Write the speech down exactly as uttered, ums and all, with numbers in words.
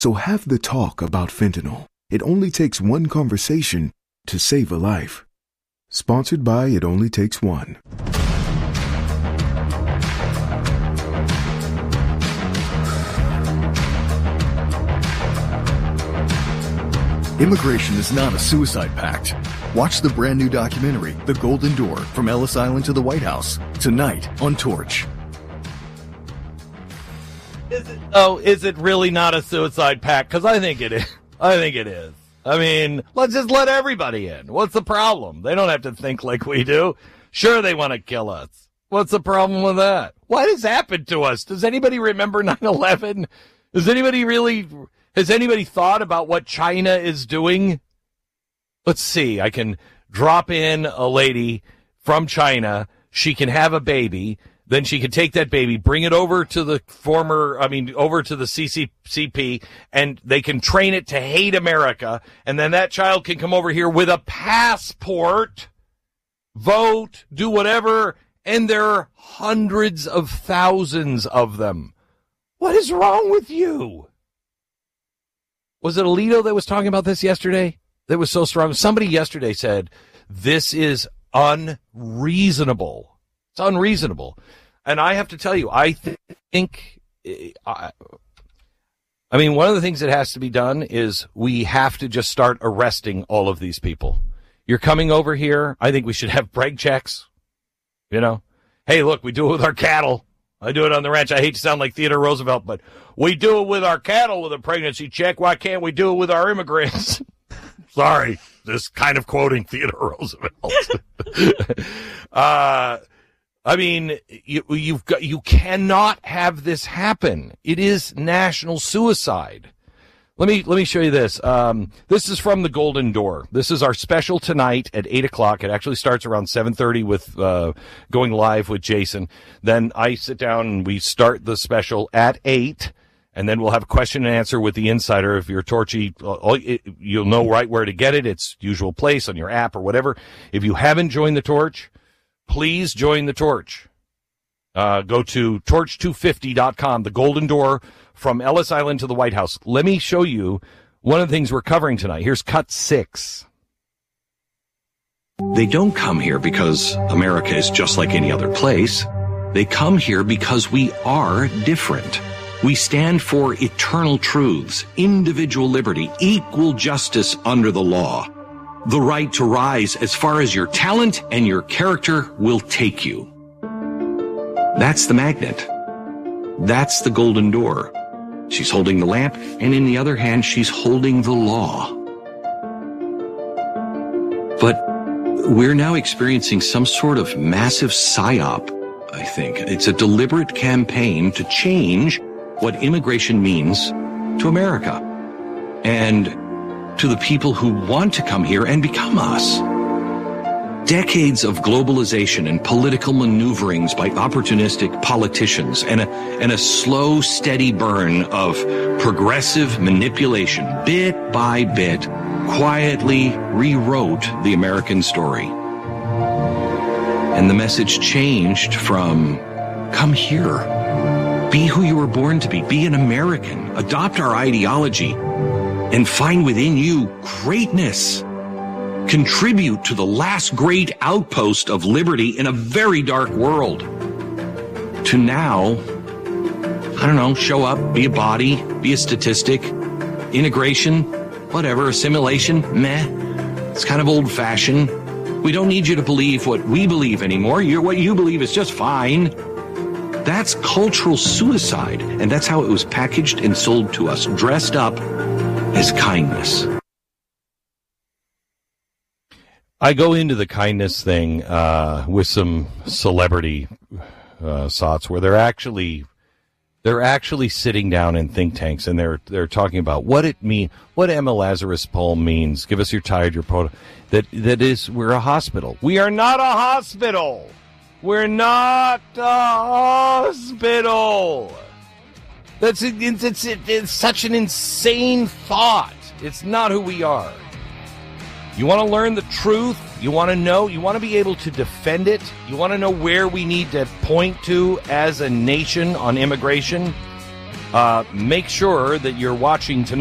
So have the talk about fentanyl. It only takes one conversation to save a life. Sponsored by It Only Takes One. Immigration is not a suicide pact. Watch the brand new documentary, The Golden Door, From Ellis Island to the White House, tonight on Torch. Is it, oh, is it really not a suicide pact? Because I think it is. I think it is. I mean, let's just let everybody in. What's the problem? They don't have to think like we do. Sure, they want to kill us. What's the problem with that? What has happened to us? Does anybody remember nine eleven? Does anybody really... Has anybody thought about what China is doing? Let's see. I can drop in a lady from China. She can have a baby. Then she can take that baby, bring it over to the former, I mean, over to the C C C P, and they can train it to hate America. And then that child can come over here with a passport, vote, do whatever. And there are hundreds of thousands of them. What is wrong with you? Was it Alito that was talking about this yesterday? That was so strong. Somebody yesterday said, this is unreasonable. It's unreasonable. And I have to tell you, I th- think, I, I mean, one of the things that has to be done is we have to just start arresting all of these people. You're coming over here. I think we should have brake checks. You know, hey, look, we do it with our cattle. I do it on the ranch. I hate to sound like Theodore Roosevelt, but we do it with our cattle with a pregnancy check. Why can't we do it with our immigrants? Sorry, just kind of quoting Theodore Roosevelt. uh, I mean, you, you've got, you cannot have this happen. It is national suicide. Let me let me show you this. Um, this is from the Golden Door. This is our special tonight at eight o'clock. It actually starts around seven thirty with uh, going live with Jason. Then I sit down and we start the special at eight, and then we'll have a question and answer with the insider. If you're Torchy, you'll know right where to get it. It's usual place on your app or whatever. If you haven't joined the Torch, please join the Torch. Uh, go to torch two fifty dot com, the Golden Door, from Ellis Island to the White House. Let me show you one of the things we're covering tonight. Here's cut six. They don't come here because America is just like any other place. They come here because we are different. We stand for eternal truths, individual liberty, equal justice under the law, the right to rise as far as your talent and your character will take you. That's the magnet. That's the Golden Door. She's holding the lamp, and in the other hand, she's holding the law. But we're now experiencing some sort of massive psyop, I think. It's a deliberate campaign to change what immigration means to America and to the people who want to come here and become us. Decades of globalization and political maneuverings by opportunistic politicians and a, and a slow, steady burn of progressive manipulation, bit by bit, quietly rewrote the American story. And the message changed from, come here, be who you were born to be, be an American, adopt our ideology, and find within you greatness. Contribute to the last great outpost of liberty in a very dark world. To now, I don't know, show up, be a body, be a statistic, integration, whatever, assimilation, meh. It's kind of old-fashioned. We don't need you to believe what we believe anymore. You're, what you believe is just fine. That's cultural suicide, and that's how it was packaged and sold to us, dressed up as kindness. I go into the kindness thing uh, with some celebrity uh, sots where they're actually they're actually sitting down in think tanks and they're they're talking about what it mean, what Emma Lazarus poem means. Give us your tired, your poem. That that is, we're a hospital. We are not a hospital. We're not a hospital. That's it's, it's, it's such an insane thought. It's not who we are. You want to learn the truth? You want to know? You want to be able to defend it? You want to know where we need to point to as a nation on immigration? Uh, make sure that you're watching tonight.